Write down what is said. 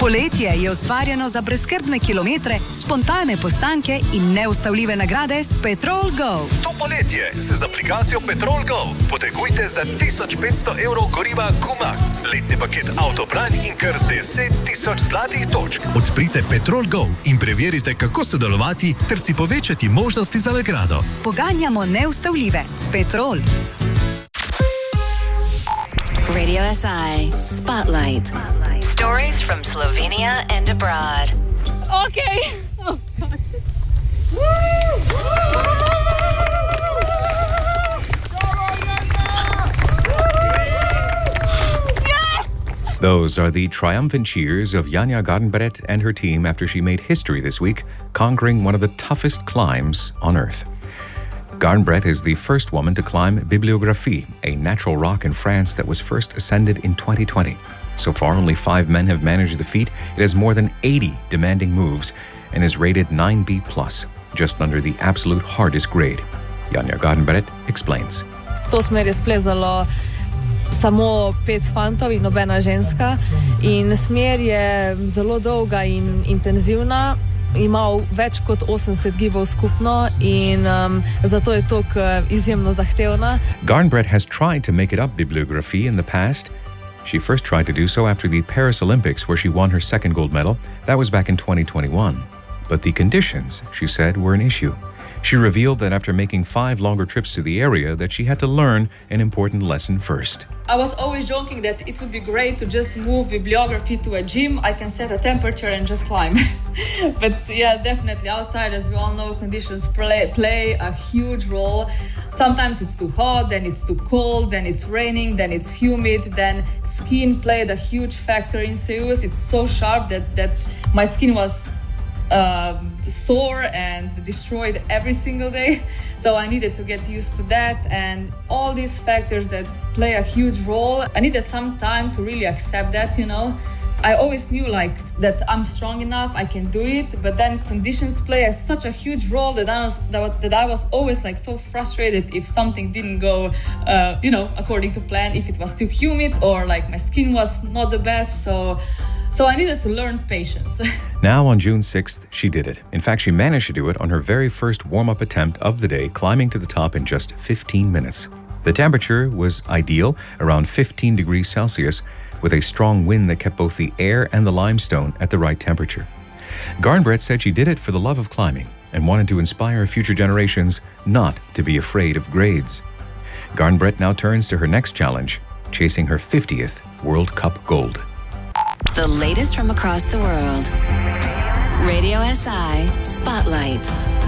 Poletje je ustvarjeno za brezskrbne kilometre, spontane postanke in neustavljive nagrade s Petrol Go. To poletje se z aplikacijo Petrol Go potegujte za 1500 evrov goriva Q-Max, letni paket avtobranj in kar 10.000 zlatih točk. Odprite Petrol Go in preverite, kako sodelovati ter si povečati možnosti za nagrado. Poganjamo neustavljive. Petrol. Radio SI Spotlight. Stories from Slovenia and abroad. Okay. Oh, God. Those are the triumphant cheers of Janja Garnbret and her team after she made history this week, conquering one of the toughest climbs on Earth. Garnbret is the first woman to climb Bibliographie, a natural rock in France that was first ascended in 2020. So far, only 5 men have managed the feat. It has more than 80 demanding moves and is rated 9B+, just under the absolute hardest grade. Janja Garnbret explains. To smer je splezalo samo 5 fantov in nobena ženska in smer je zelo dolga in intenzivna. Ima več kot 80 gibov skupno in zato je tako izjemno zahtevna. Garnbret has tried to make it up Bibliographie in the past. She first tried to do so after the Paris Olympics, where she won her second gold medal. That was back in 2021. But the conditions, she said, were an issue. She revealed that after making 5 longer trips to the area, that she had to learn an important lesson first. I was always joking that it would be great to just move Bibliography to a gym. I can set a temperature and just climb. But yeah, definitely outside, as we all know, conditions play a huge role. Sometimes it's too hot, then it's too cold, then it's raining, then it's humid, then skin played a huge factor in Seus. It's so sharp that my skin was sore and destroyed every single day, so I needed to get used to that, and all these factors that play a huge role. I needed some time to really accept that, you know. I always knew that I'm strong enough, I can do it, but then conditions play such a huge role that I was always so frustrated if something didn't go according to plan, if it was too humid or my skin was not the best, so I needed to learn patience. Now on June 6th, she did it. In fact, she managed to do it on her very first warm-up attempt of the day, climbing to the top in just 15 minutes. The temperature was ideal, around 15 degrees Celsius, with a strong wind that kept both the air and the limestone at the right temperature. Garnbret said she did it for the love of climbing and wanted to inspire future generations not to be afraid of grades. Garnbret now turns to her next challenge, chasing her 50th World Cup gold. The latest from across the world. Radio SI Spotlight.